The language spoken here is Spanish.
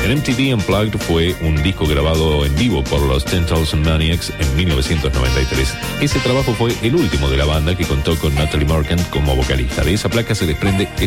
En MTV Unplugged fue un disco grabado en vivo por los 10,000 Maniacs en 1993. Ese trabajo fue el último de la banda, que contó con Natalie Merchant como vocalista. De esa placa se desprende